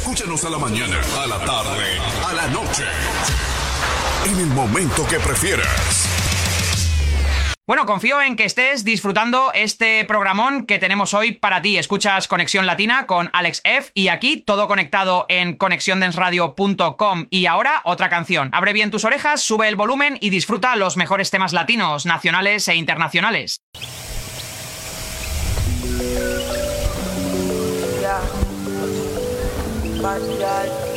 Escúchanos a la mañana, a la tarde, a la noche. En el momento que prefieras. Bueno, confío en que estés disfrutando este programón que tenemos hoy para ti. Escuchas Conexión Latina con Alex F. y aquí todo conectado en conexiondensradio.com. Y ahora otra canción. Abre bien tus orejas, sube el volumen y disfruta los mejores temas latinos, nacionales e internacionales. Yeah.